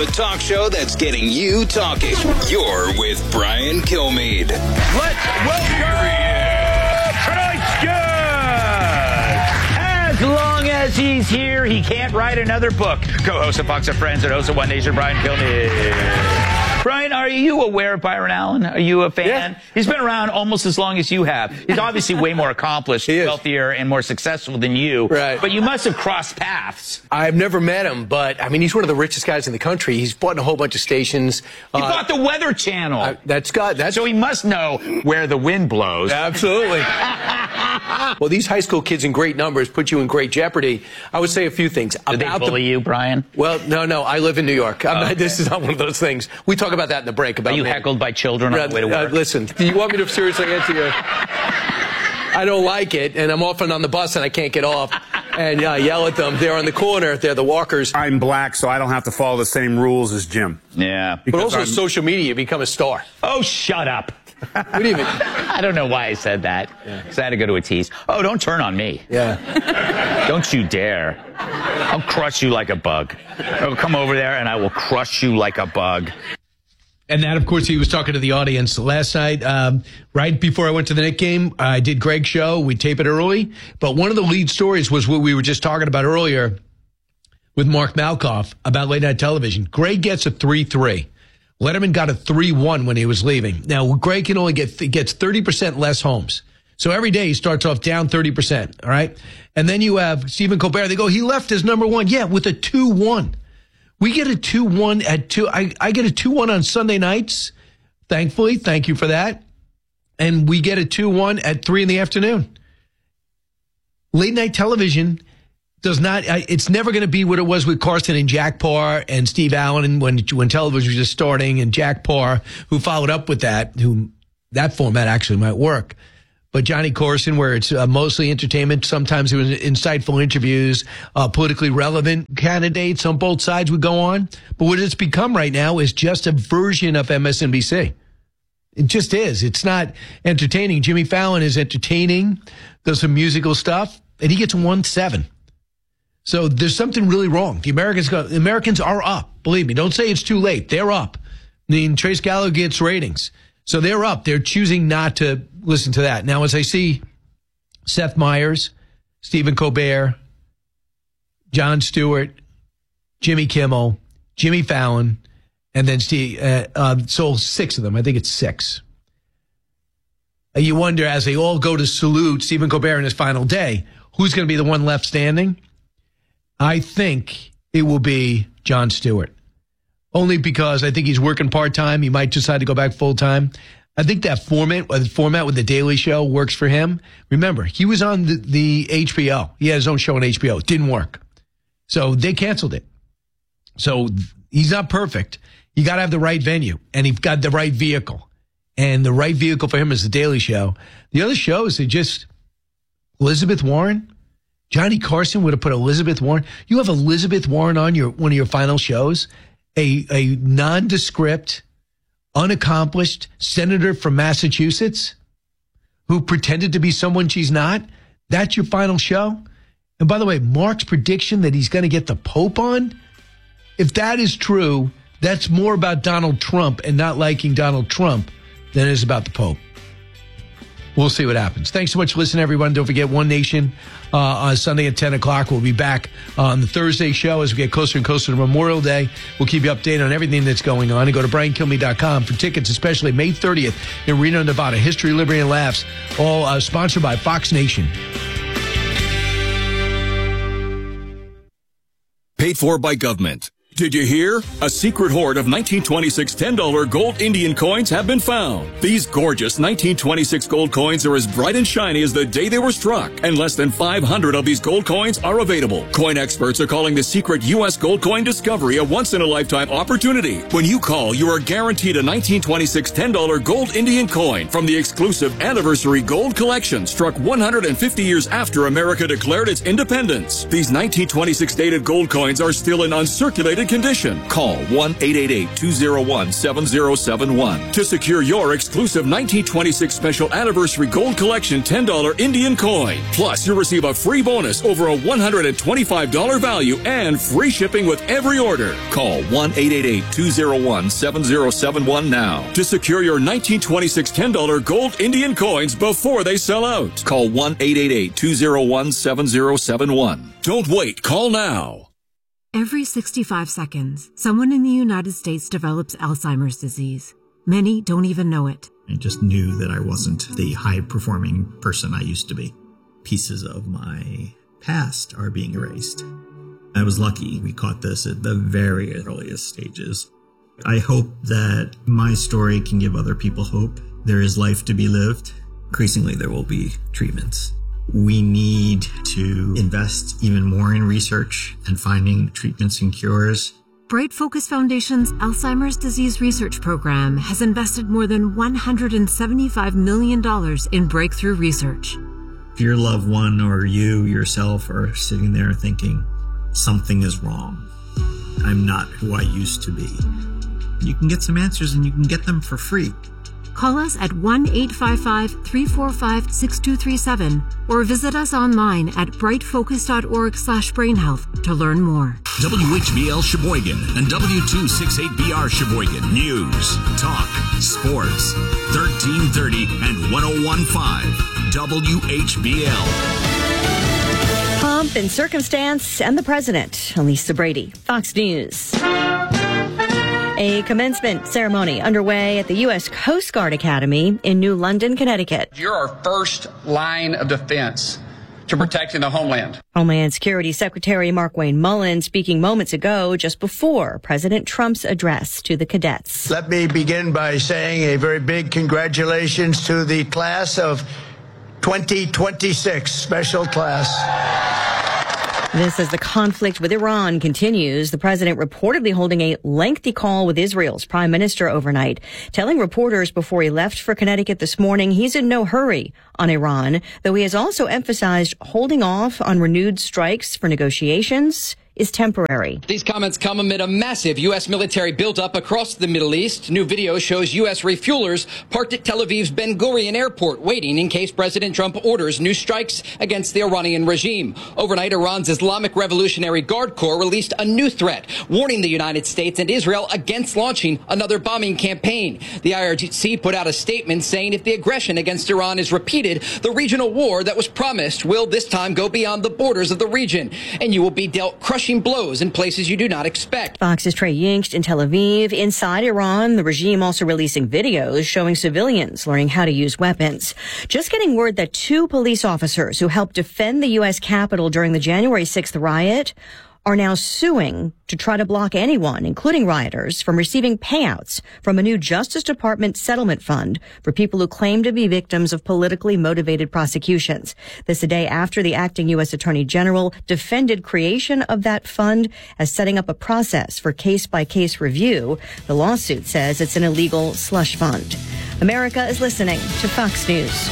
The talk show that's getting you talking. You're with Brian Kilmeade. Let's welcome tonight's guest. As long as he's here, he can't write another book. Co-host of Fox & Friends and host of One Nation, Brian Kilmeade. Brian, are you aware of Byron Allen? Are you a fan? Yeah. He's been around almost as long as you have. He's obviously way more accomplished, wealthier, and more successful than you. Right. But you must have crossed paths. I've never met him, but, I mean, he's one of the richest guys in the country. He's bought a whole bunch of stations. He bought the Weather Channel. That's so he must know where the wind blows. Absolutely. Well, these high school kids in great numbers put you in great jeopardy. I would say a few things. Did they bully you, Brian? Well, no. I live in New York. This is not one of those things. We talk about that in the break. About Are you heckled by children on the way to work? Listen, do you want me to seriously answer you? I don't like it, and I'm often on the bus and I can't get off. And yell at them. They're on the corner. They're the walkers. I'm black, so I don't have to follow the same rules as Jim. Yeah. But also social media, you become a star. Oh, shut up. What do you mean? I don't know why I said that. Because I had to go to a tease. Oh, don't turn on me. Yeah. Don't you dare. I'll crush you like a bug. I'll come over there and I will crush you like a bug. And that, of course, he was talking to the audience last night. Right before I went to the Knicks game, I did Greg's show. We tape it early. But one of the lead stories was what we were just talking about earlier with Mark Malkoff about late night television. Greg gets a 3-3. Letterman got a 3-1 when he was leaving. Now, Greg can only gets 30% less homes. So every day he starts off down 30%. All right. And then you have Stephen Colbert. They go, he left as number one. Yeah, with a 2-1. We get a 2-1 at 2. I get a 2-1 on Sunday nights. Thankfully. Thank you for that. And we get a 2-1 at 3 in the afternoon. Late night television does not, it's never going to be what it was with Carson and Jack Parr and Steve Allen when television was just starting, and Jack Parr, who followed up with that format actually might work. But Johnny Carson, where it's mostly entertainment, sometimes it was insightful interviews, politically relevant candidates on both sides would go on. But what it's become right now is just a version of MSNBC. It just is. It's not entertaining. Jimmy Fallon is entertaining, does some musical stuff, and he gets 1-7. So there's something really wrong. The Americans are up. Believe me. Don't say it's too late. They're up. I mean, Trace Gallagher gets ratings. So they're up. They're choosing not to listen to that. Now, as I see Seth Meyers, Stephen Colbert, Jon Stewart, Jimmy Kimmel, Jimmy Fallon, and then so 6 of them. I think it's 6. You wonder, as they all go to salute Stephen Colbert in his final day, who's going to be the one left standing? I think it will be Jon Stewart. Only because I think he's working part-time. He might decide to go back full-time. I think that format with The Daily Show works for him. Remember, he was on the HBO. He had his own show on HBO. It didn't work. So they canceled it. So he's not perfect. You got to have the right venue, and he's got the right vehicle. And the right vehicle for him is The Daily Show. The other shows are just Elizabeth Warren. Johnny Carson would have put Elizabeth Warren. You have Elizabeth Warren on one of your final shows, a nondescript, unaccomplished senator from Massachusetts who pretended to be someone she's not. That's your final show. And by the way, Mark's prediction that he's going to get the Pope on, if that is true, that's more about Donald Trump and not liking Donald Trump than it is about the Pope. We'll see what happens. Thanks so much for listening, everyone. Don't forget One Nation on Sunday at 10 o'clock. We'll be back on the Thursday show as we get closer and closer to Memorial Day. We'll keep you updated on everything that's going on. And go to BrianKilmeade.com for tickets, especially May 30th in Reno, Nevada. History, Liberty, and Laughs, all sponsored by Fox Nation. Paid for by government. Did you hear? A secret hoard of 1926 $10 gold Indian coins have been found. These gorgeous 1926 gold coins are as bright and shiny as the day they were struck, and less than 500 of these gold coins are available. Coin experts are calling the secret U.S. gold coin discovery a once-in-a-lifetime opportunity. When you call, you are guaranteed a 1926 $10 gold Indian coin from the exclusive Anniversary Gold Collection, struck 150 years after America declared its independence. These 1926 dated gold coins are still in uncirculated limited condition. Call 1-888-201-7071 to secure your exclusive 1926 Special Anniversary Gold Collection $10 Indian coin. Plus, you'll receive a free bonus over a $125 value and free shipping with every order. Call 1-888-201-7071 now to secure your 1926 $10 gold Indian coins before they sell out. Call 1-888-201-7071. Don't wait. Call now. Every 65 seconds, someone in the United States develops Alzheimer's disease. Many don't even know it. I just knew that I wasn't the high-performing person I used to be. Pieces of my past are being erased. I was lucky we caught this at the very earliest stages. I hope that my story can give other people hope. There is life to be lived. Increasingly, there will be treatments. We need to invest even more in research and finding treatments and cures. Bright Focus Foundation's Alzheimer's Disease Research Program has invested more than $175 million in breakthrough research. If your loved one or you yourself are sitting there thinking, something is wrong, I'm not who I used to be, you can get some answers and you can get them for free. Call us at 1-855-345-6237 or visit us online at brightfocus.org/brainhealth to learn more. WHBL Sheboygan and W268BR Sheboygan. News, talk, sports. 1330 and 101.5 WHBL. Pomp and circumstance and the president. Lisa Brady, Fox News. A commencement ceremony underway at the U.S. Coast Guard Academy in New London, Connecticut. You're our first line of defense to protecting the homeland. Homeland Security Secretary Markwayne Mullin speaking moments ago, just before President Trump's address to the cadets. Let me begin by saying a very big congratulations to the class of 2026, special class. This as the conflict with Iran continues. The president reportedly holding a lengthy call with Israel's prime minister overnight, telling reporters before he left for Connecticut this morning he's in no hurry on Iran, though he has also emphasized holding off on renewed strikes for negotiations is temporary. These comments come amid a massive U.S. military buildup across the Middle East. New video shows U.S. refuelers parked at Tel Aviv's Ben Gurion airport, waiting in case President Trump orders new strikes against the Iranian regime. Overnight, Iran's Islamic Revolutionary Guard Corps released a new threat, warning the United States and Israel against launching another bombing campaign. The IRGC put out a statement saying if the aggression against Iran is repeated, the regional war that was promised will this time go beyond the borders of the region, and you will be dealt crushing blows in places you do not expect. Fox's Trey Yingst in Tel Aviv. Inside Iran, the regime also releasing videos showing civilians learning how to use weapons. Just getting word that 2 police officers who helped defend the U.S. Capitol during the January 6th riot are now suing to try to block anyone, including rioters, from receiving payouts from a new Justice Department settlement fund for people who claim to be victims of politically motivated prosecutions. This a day after the acting U.S. Attorney General defended creation of that fund as setting up a process for case-by-case review. The lawsuit says it's an illegal slush fund. America is listening to Fox News.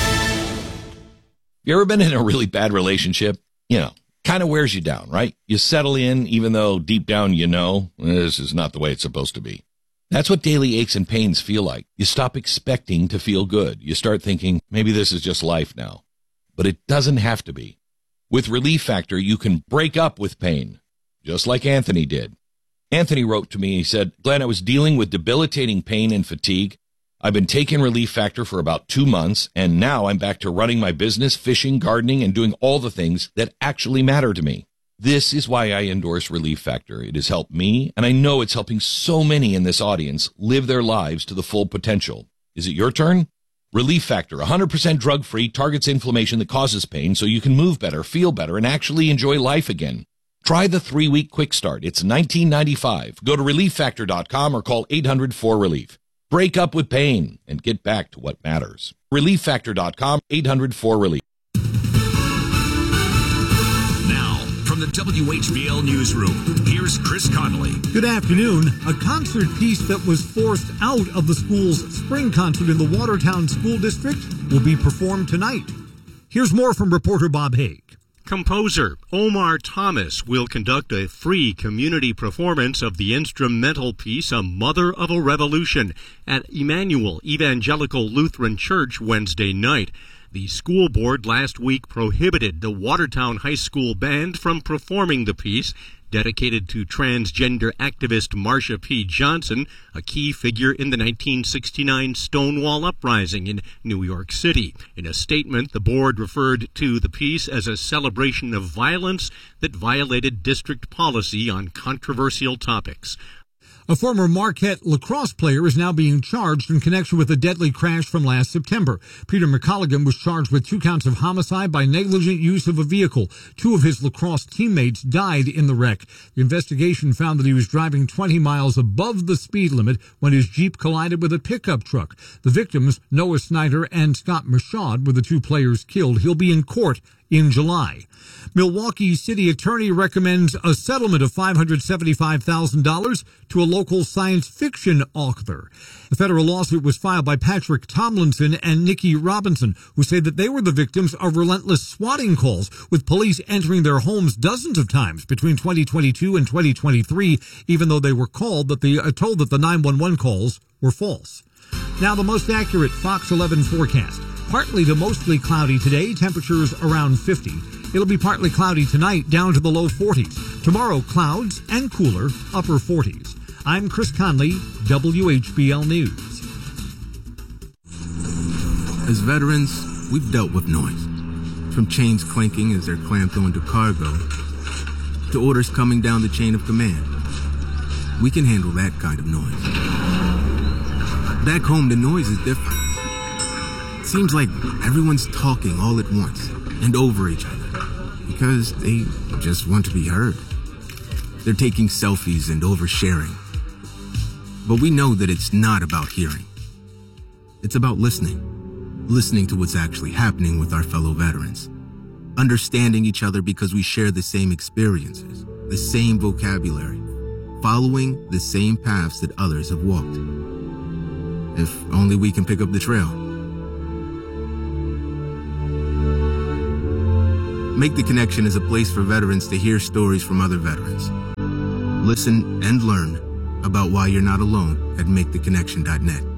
You ever been in a really bad relationship? Kind of wears you down, right? You settle in, even though deep down this is not the way it's supposed to be. That's what daily aches and pains feel like. You stop expecting to feel good. You start thinking, maybe this is just life now. But it doesn't have to be. With Relief Factor, you can break up with pain, just like Anthony did. Anthony wrote to me, he said, Glenn, I was dealing with debilitating pain and fatigue. I've been taking Relief Factor for about 2 months, and now I'm back to running my business, fishing, gardening, and doing all the things that actually matter to me. This is why I endorse Relief Factor. It has helped me, and I know it's helping so many in this audience live their lives to the full potential. Is it your turn? Relief Factor, 100% drug-free, targets inflammation that causes pain so you can move better, feel better, and actually enjoy life again. Try the 3-week quick start. It's $19.95. Go to ReliefFactor.com or call 800-4RELIEF. Break up with pain and get back to what matters. ReliefFactor.com, 800-4RELIEF. Now, from the WHBL Newsroom, here's Chris Connolly. Good afternoon. A concert piece that was forced out of the school's spring concert in the Watertown School District will be performed tonight. Here's more from reporter Bob Haig. Composer Omar Thomas will conduct a free community performance of the instrumental piece A Mother of a Revolution at Emmanuel Evangelical Lutheran Church Wednesday night. The school board last week prohibited the Watertown High School band from performing the piece, dedicated to transgender activist Marsha P. Johnson, a key figure in the 1969 Stonewall Uprising in New York City. In a statement, the board referred to the piece as a celebration of violence that violated district policy on controversial topics. A former Marquette lacrosse player is now being charged in connection with a deadly crash from last September. Peter McColligan was charged with 2 counts of homicide by negligent use of a vehicle. 2 of his lacrosse teammates died in the wreck. The investigation found that he was driving 20 miles above the speed limit when his Jeep collided with a pickup truck. The victims, Noah Snyder and Scott Michaud, were the 2 players killed. He'll be in court in July. Milwaukee City Attorney recommends a settlement of $575,000 to a local science fiction author. The federal lawsuit was filed by Patrick Tomlinson and Nikki Robinson, who say that they were the victims of relentless swatting calls, with police entering their homes dozens of times between 2022 and 2023, even though they were told that the 911 calls were false. Now the most accurate Fox 11 forecast. Partly to mostly cloudy today, temperatures around 50. It'll be partly cloudy tonight, down to the low 40s. Tomorrow, clouds and cooler, upper 40s. I'm Chris Conley, WHBL News. As veterans, we've dealt with noise. From chains clanking as they're clamped onto cargo, to orders coming down the chain of command. We can handle that kind of noise. Back home, the noise is different. Seems like everyone's talking all at once and over each other because they just want to be heard. They're taking selfies and oversharing. But we know that it's not about hearing. It's about listening. Listening to what's actually happening with our fellow veterans. Understanding each other because we share the same experiences, the same vocabulary, following the same paths that others have walked. If only we can pick up the trail. Make the Connection is a place for veterans to hear stories from other veterans. Listen and learn about why you're not alone at MakeTheConnection.net.